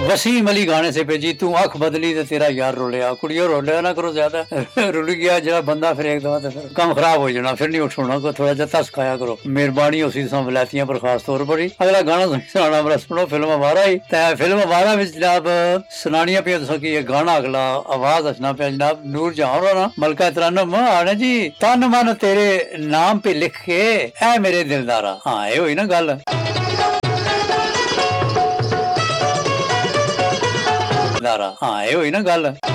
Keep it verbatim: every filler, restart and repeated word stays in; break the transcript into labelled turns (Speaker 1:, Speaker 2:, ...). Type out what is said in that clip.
Speaker 1: वसीम अली गाने से भेजी तू अख बदली ते तेरा यार रोलिया कुड़ियों रोलिया ना करो ज्यादा रुल गया जरा बंदा फिर एक दफा फिर कम खराब हो जाना फिर नहीं उठना को थोड़ा जा तस खाया करो मेहरबानी उसी वलैतियां पर खास तौर पर ही अगला गाना सुनाना मेरा सुनो फिल्म अवारा ही फिल्म अवारा में जनाब सुनानिया पे दसो कि ये गाना अगला आवाज हसना पे जनाब नूर जहां ना मलका तरन्नुम आने जी तन मन तेरे नाम पे लिख के ऐ मेरे दिलदारा हाँ ये हुई ना गल हाँ ये हुई ना गल।